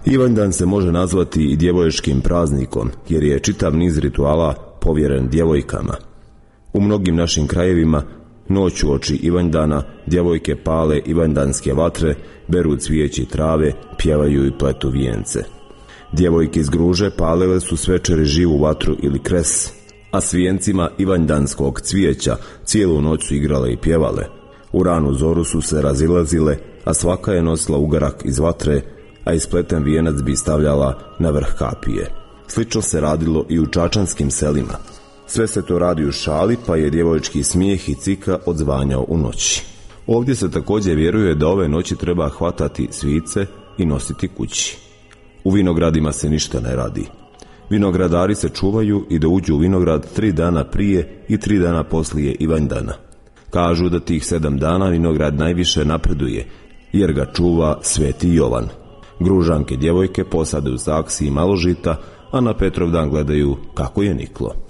Ivanjdan se može nazvati i djevojačkim praznikom, jer je čitav niz rituala povjeren djevojkama. U mnogim našim krajevima noć uoči Ivanjdana djevojke pale ivanjdanske vatre, beru cvijeće i trave, pjevaju i pletu vijence. Djevojke iz Gruže palile su s večeri živu vatru ili kres, a s vijencima ivanjdanskog cvijeća cijelu noć su igrale i pjevale. U ranu zoru su se razilazile, a svaka je nosila ugarak iz vatre, a ispleten vijenac bi stavljala na vrh kapije. Slično se radilo i u čačanskim selima. Sve se to radi u šali, pa je djevojčki smijeh i cika odzvanjao u noći. Ovdje se također vjeruje da ove noći treba hvatati svice i nositi kući. U vinogradima se ništa ne radi. Vinogradari se čuvaju i da uđu u vinograd 3 dana prije i 3 dana poslije Ivanjdana. Kažu da tih 7 dana vinograd najviše napreduje, jer ga čuva Sveti Jovan. Gružanke djevojke posade u saksiji malo žita, a na Petrovdan gledaju kako je niklo.